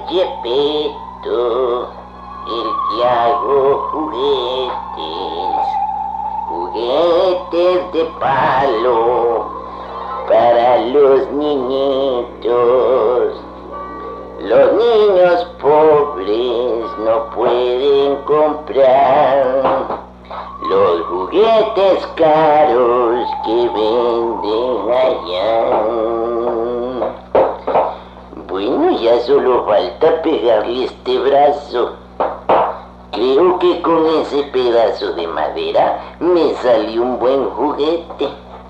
Yepeto, el que hago juguetes de palo para los niñitos. Los niños pobres no pueden comprar los juguetes caros que venden allá. Bueno, ya solo falta pegarle este brazo. Creo que con ese pedazo de madera me salió un buen juguete.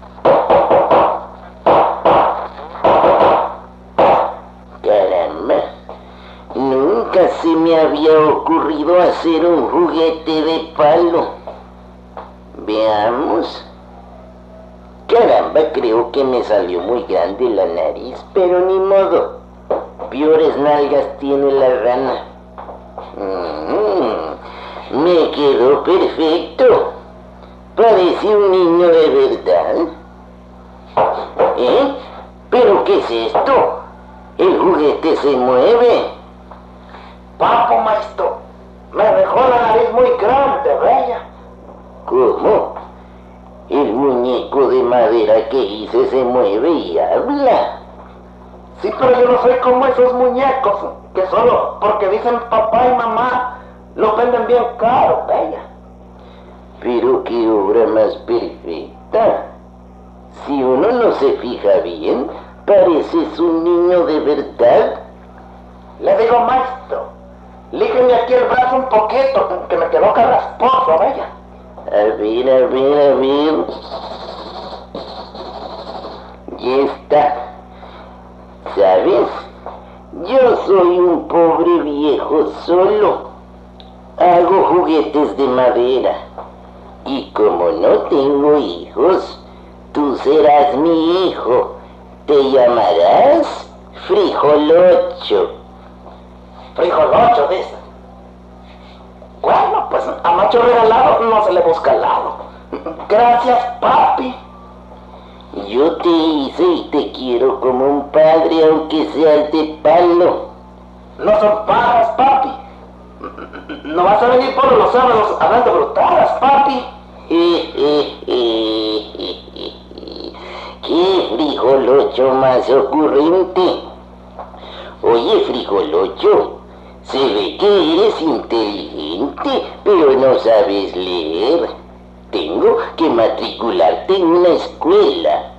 Caramba, nunca se me había ocurrido hacer un juguete de palo. Veamos. Caramba, creo que me salió muy grande la nariz, pero ni modo. Peores nalgas tiene la rana. Me quedó perfecto. Parece un niño de verdad. ¿Pero qué es esto? El juguete se mueve. Papo, maestro, me dejó la nariz muy grande, vaya. ¿Cómo? El muñeco de madera que hice se mueve y habla. Sí, pero yo no soy como esos muñecos que solo porque dicen papá y mamá lo venden bien caro, vaya. Pero qué obra más perfecta. Si uno no se fija bien, pareces un niño de verdad. Le digo, maestro, lígueme aquí el brazo un poquito, que me quedó carrasposo, vaya. A ver. Ya está. ¿Sabes? Yo soy un pobre viejo solo. Hago juguetes de madera. Y como no tengo hijos, tú serás mi hijo. Te llamarás Frijolocho. Frijolocho, dice. Bueno, pues a macho regalado no se le busca lado. Gracias, papi. Yo te hice y te quiero como un padre, aunque seas de palo. No son pajas, papi. No vas a venir por los sábados hablando brutadas, papi. ¡Qué frijolocho más ocurrente! Oye, Frijolocho, se ve que eres inteligente, pero no sabes leer. Tengo que matricularte en una escuela.